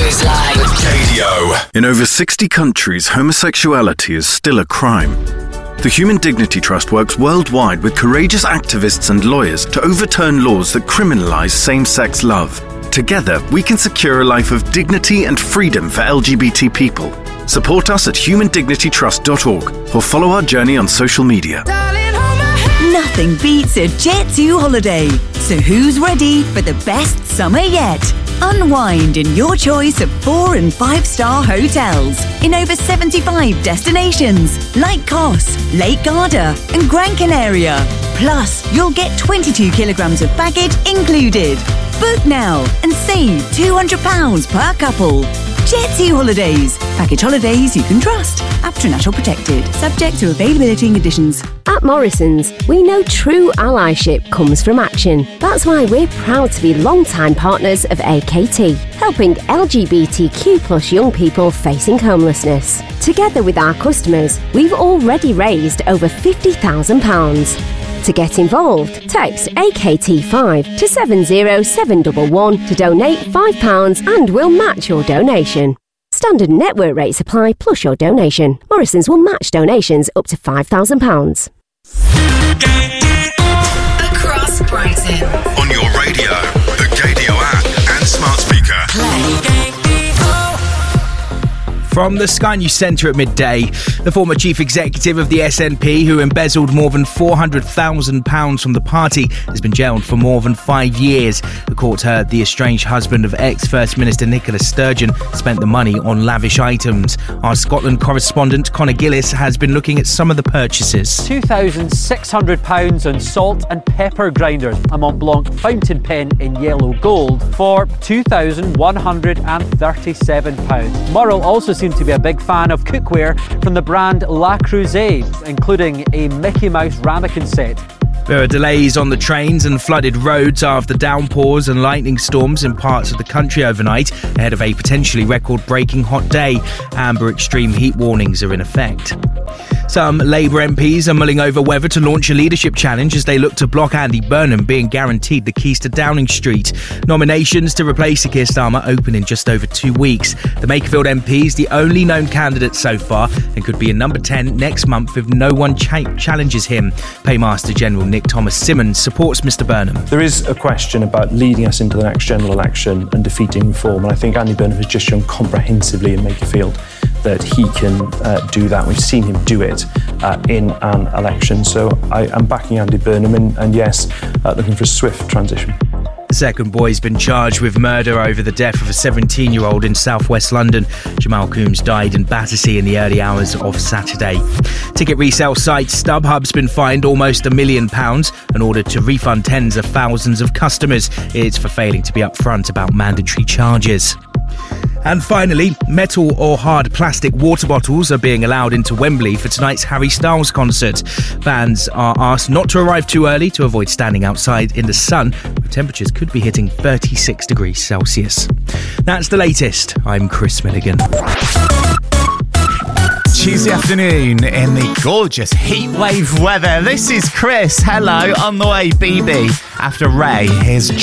Newsline. Radio. In over 60 countries, homosexuality is still a crime. The Human Dignity Trust works worldwide with courageous activists and lawyers to overturn laws that criminalize same-sex love. Together, we can secure a life of dignity and freedom for LGBT people. Support us at humandignitytrust.org or follow our journey on social media. Nothing beats a Jet2 holiday. So who's ready for the best summer yet? Unwind in your choice of 4- and 5-star hotels in over 75 destinations like Kos, Lake Garda and Gran Canaria. Plus, you'll get 22 kilograms of baggage included. Book now and save £200 per couple. Jet2 Holidays. Package holidays you can trust. National protected. Subject to availability and conditions. At Morrisons, we know true allyship comes from action. That's why we're proud to be long-time partners of AKT, helping LGBTQ+ young people facing homelessness. Together with our customers, we've already raised over £50,000. To get involved, text AKT5 to 70711 to donate £5 and we'll match your donation. Standard network rates apply plus your donation. Morrisons will match donations up to £5,000. Across Brighton. On your radio, the Gadio app and smart speaker. Play. From the Sky News Centre at midday, the former chief executive of the SNP, who embezzled more than £400,000 from the party, has been jailed for more than 5 years. The court heard the estranged husband of ex-First Minister Nicola Sturgeon spent the money on lavish items. Our Scotland correspondent Conor Gillis has been looking at some of the purchases. £2,600 on salt and pepper grinders, a Mont Blanc fountain pen in yellow gold for £2,137. Murrell also seems to be a big fan of cookware from the brand La Creuset, including a Mickey Mouse ramekin set. There are delays on the trains and flooded roads after downpours and lightning storms in parts of the country overnight, ahead of a potentially record-breaking hot day. Amber extreme heat warnings are in effect. Some Labour MPs are mulling over whether to launch a leadership challenge as they look to block Andy Burnham being guaranteed the keys to Downing Street. Nominations to replace Keir Starmer open in just over 2 weeks. The Makerfield MP is the only known candidate so far and could be in number 10 next month if no one challenges him. Paymaster General Nick Thomas Simmons supports Mr Burnham. There is a question about leading us into the next general election and defeating reform, and I think Andy Burnham has just shown comprehensively in Makerfield that he can do that. We've seen him do it in an election. So I am backing Andy Burnham and yes, looking for a swift transition. The second boy's been charged with murder over the death of a 17-year-old in southwest London. Jamal Coombs died in Battersea in the early hours of Saturday. Ticket resale site StubHub's been fined almost £1 million and ordered to refund tens of thousands of customers. It's for failing to be upfront about mandatory charges. And finally, metal or hard plastic water bottles are being allowed into Wembley for tonight's Harry Styles concert. Fans are asked not to arrive too early to avoid standing outside in the sun, where temperatures could be hitting 36 degrees Celsius. That's the latest. I'm Chris Milligan. Tuesday afternoon in the gorgeous heatwave weather. This is Chris. Hello. On the way, BB. After Ray, here's